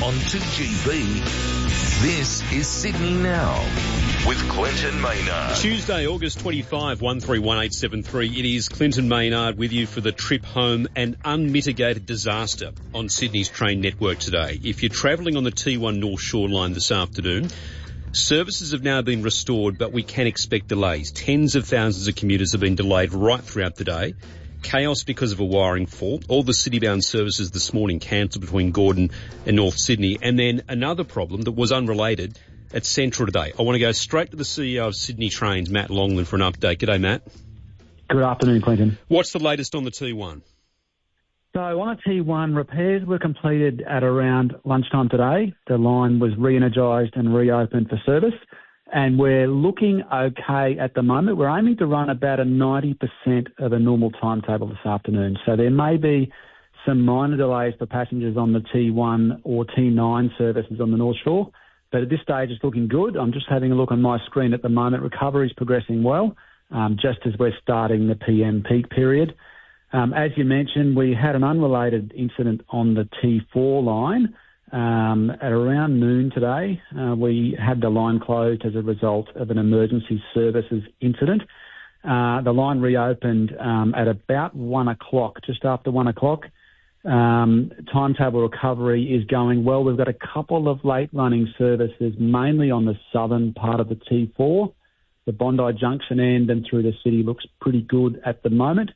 on 2GB. This is Sydney Now with Clinton Maynard. Tuesday, August 25, 131873. It is Clinton Maynard with you for the trip home, an unmitigated disaster on Sydney's train network today. If you're travelling on the T1 North Shore line this afternoon, services have now been restored, but we can expect delays. Tens of thousands of commuters have been delayed right throughout the day. Chaos because of a wiring fault. All the city-bound services this morning cancelled between Gordon and North Sydney. And then another problem that was unrelated at Central today. I want to go straight to the CEO of Sydney Trains, Matt Longland, for an update. G'day, Matt. Good afternoon, Clinton. What's the latest on the T1? So on a T1, repairs were completed at around lunchtime today. The line was re-energised and reopened for service. And we're looking okay at the moment. We're aiming to run about a 90% of a normal timetable this afternoon. So there may be some minor delays for passengers on the T1 or T9 services on the North Shore. But at this stage, it's looking good. I'm just having a look on my screen at the moment. Recovery is progressing well, just as we're starting the PM peak period. As you mentioned, we had an unrelated incident on the T4 line. At around noon today, we had the line closed as a result of an emergency services incident. The line reopened at about 1 o'clock, just after 1 o'clock. Timetable recovery is going well. We've got a couple of late-running services, mainly on the southern part of the T4. The Bondi Junction end and through the city looks pretty good at the moment.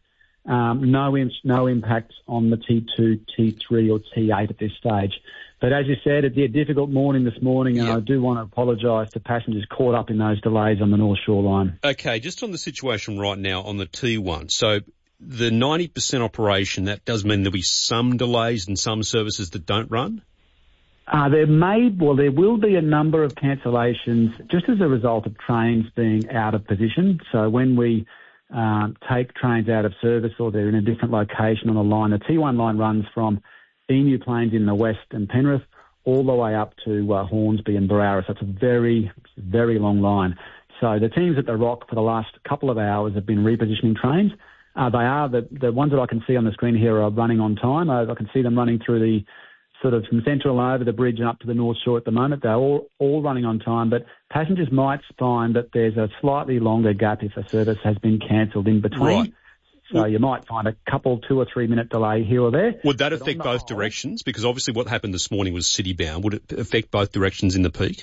No impacts on the T2, T3 or T8 at this stage. But as you said, it'd be a difficult morning this morning, and I do want to apologise to passengers caught up in those delays on the North Shore line. Okay, just on the situation right now on the T1. So the 90% operation, that does mean there'll be some delays and some services that don't run? There will be a number of cancellations just as a result of trains being out of position. So when we take trains out of service or they're in a different location on the line, the T1 line runs from Emu Plains in the west and Penrith all the way up to Hornsby and Barara. So it's a very, very long line. So the teams at the Rock for the last couple of hours have been repositioning trains. The ones that I can see on the screen here are running on time. I can see them running through the sort of from Central over the bridge and up to the North Shore at the moment. They're all running on time, but passengers might find that there's a slightly longer gap if a service has been cancelled in between. Right. So you might find a couple, 2 or 3 minute delay here or there. Would that affect both directions? Because obviously what happened this morning was city-bound. Would it affect both directions in the peak?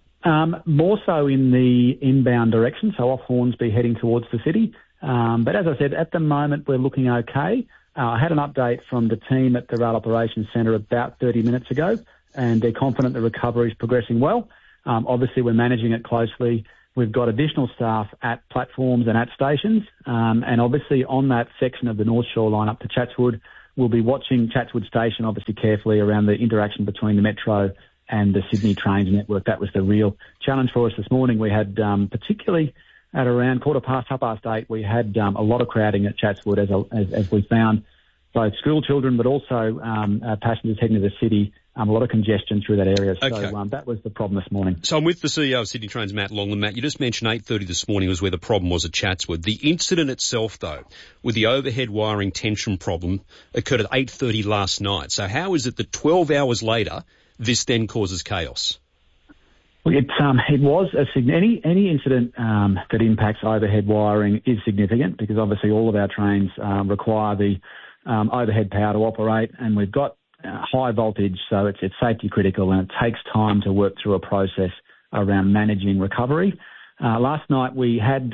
More so in the inbound direction, so off Hornsby heading towards the city. But as I said, at the moment we're looking okay. I had an update from the team at the Rail Operations Centre about 30 minutes ago, and they're confident the recovery is progressing well. Obviously we're managing it closely. We've got additional staff at platforms and at stations, and obviously on that section of the North Shore line up to Chatswood, we'll be watching Chatswood Station obviously carefully around the interaction between the Metro and the Sydney Trains network. That was the real challenge for us this morning. We had, particularly at around 8:15, we had a lot of crowding at Chatswood as we found both school children but also passengers heading to the city. A lot of congestion through that area. Okay. So that was the problem this morning. So I'm with the CEO of Sydney Trains, Matt Longland. Matt, you just mentioned 8:30 this morning was where the problem was at Chatswood. The incident itself, though, with the overhead wiring tension problem, occurred at 8:30 last night. So how is it that 12 hours later, this then causes chaos? Well, it was any incident that impacts overhead wiring is significant because obviously all of our trains require the overhead power to operate, and we've got high voltage, so it's safety critical, and it takes time to work through a process around managing recovery. Last night we had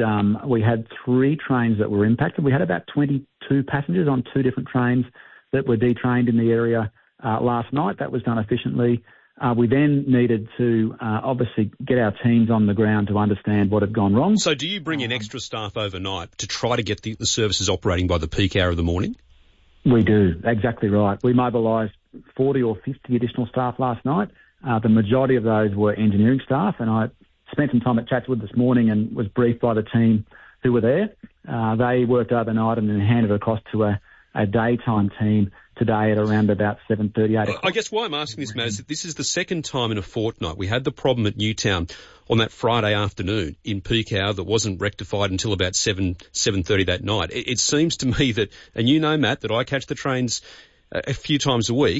3 trains that were impacted. We had about 22 passengers on 2 different trains that were detrained in the area last night. That was done efficiently. We then needed to obviously get our teams on the ground to understand what had gone wrong. So do you bring in extra staff overnight to try to get the services operating by the peak hour of the morning? We do, exactly right. We mobilised 40 or 50 additional staff last night. The majority of those were engineering staff, and I spent some time at Chatswood this morning and was briefed by the team who were there. They worked overnight and then handed it across to a daytime team today at around about 7:30, 8 o'clock. I guess why I'm asking this, Matt, is that this is the second time in a fortnight. We had the problem at Newtown on that Friday afternoon in peak hour that wasn't rectified until about 7:30 that night. It seems to me that, and you know, Matt, that I catch the trains a few times a week.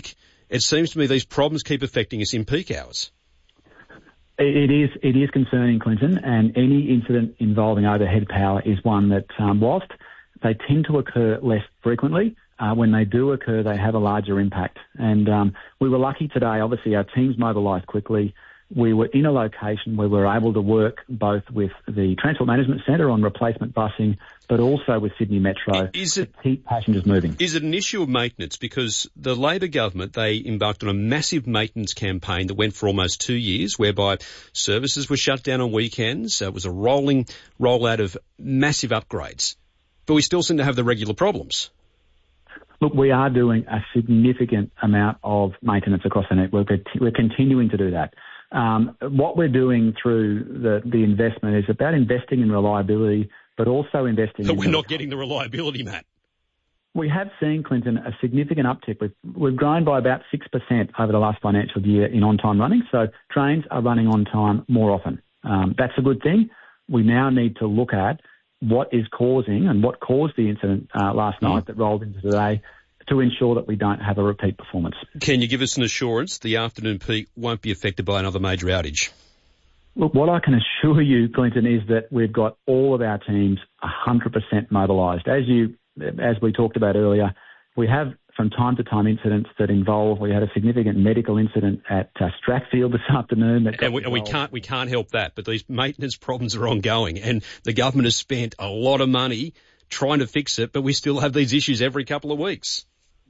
it seems to me these problems keep affecting us in peak hours. It is concerning, Clinton, and any incident involving overhead power is one that, whilst they tend to occur less frequently, when they do occur, they have a larger impact. And we were lucky today. Obviously, our teams mobilised quickly. We were in a location where we were able to work both with the Transport Management Centre on replacement busing, but also with Sydney Metro to keep passengers moving. Is it an issue of maintenance? Because the Labor government, they embarked on a massive maintenance campaign that went for almost 2 years, whereby services were shut down on weekends. It was a rolling rollout of massive upgrades. But we still seem to have the regular problems. Look, we are doing a significant amount of maintenance across the network. We're continuing to do that. What we're doing through the investment is about investing in reliability, but also investing But we're not getting the reliability, Matt. We have seen, Clinton, a significant uptick. We've grown by about 6% over the last financial year in on-time running, so trains are running on time more often. That's a good thing. We now need to look at what is causing and what caused the incident last night that rolled into today, to ensure that we don't have a repeat performance. Can you give us an assurance the afternoon peak won't be affected by another major outage? Look, what I can assure you, Clinton, is that we've got all of our teams 100% mobilised. As we talked about earlier, we have from time to time incidents that involve. We had a significant medical incident at Strathfield this afternoon. And we can't help that, but these maintenance problems are ongoing, and the government has spent a lot of money trying to fix it, but we still have these issues every couple of weeks.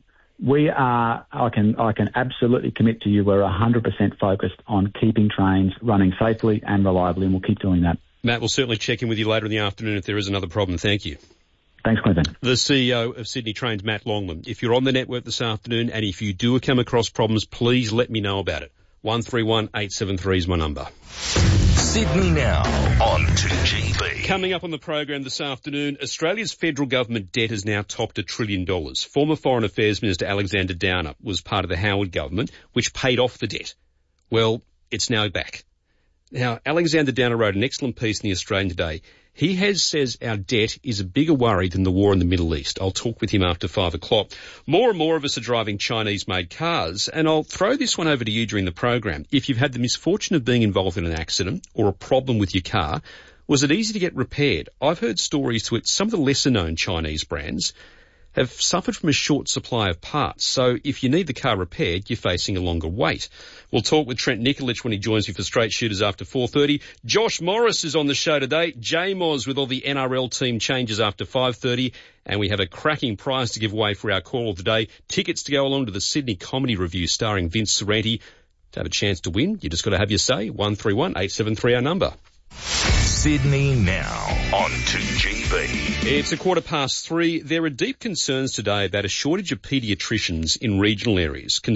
I can absolutely commit to you, we're 100% focused on keeping trains running safely and reliably, and we'll keep doing that. Matt, we'll certainly check in with you later in the afternoon if there is another problem. Thank you. Thanks, Clinton. The CEO of Sydney Trains, Matt Longman. If you're on the network this afternoon and if you do come across problems, please let me know about it. 131 873 is my number. Sydney Now on 2GB. Coming up on the program this afternoon, Australia's federal government debt has now topped $1 trillion. Former Foreign Affairs Minister Alexander Downer was part of the Howard government, which paid off the debt. Well, it's now back. Now, Alexander Downer wrote an excellent piece in The Australian today. He says our debt is a bigger worry than the war in the Middle East. I'll talk with him after 5 o'clock. More and more of us are driving Chinese-made cars, and I'll throw this one over to you during the program. If you've had the misfortune of being involved in an accident or a problem with your car, was it easy to get repaired? I've heard stories to it. Some of the lesser-known Chinese brands have suffered from a short supply of parts. So if you need the car repaired, you're facing a longer wait. We'll talk with Trent Nikolic when he joins me for Straight Shooters after 4:30. Josh Morris is on the show today. J-Moz with all the NRL team changes after 5:30. And we have a cracking prize to give away for our call of the day. Tickets to go along to the Sydney Comedy Review starring Vince Sorrenti. To have a chance to win, you just got to have your say. 131 873 our number. Sydney Now on 2GB. It's 3:15. There are deep concerns today about a shortage of paediatricians in regional areas.